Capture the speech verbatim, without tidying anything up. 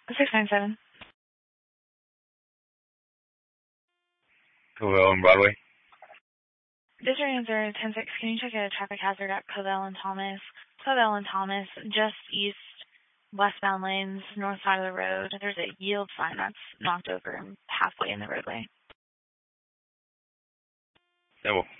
six nine seven. Covell and Broadway. District answer ten six. Can you check a traffic hazard at Covell and Thomas? Covell and Thomas, just east westbound lanes, north side of the road. There's a yield sign that's knocked over halfway in the roadway. Yeah, well.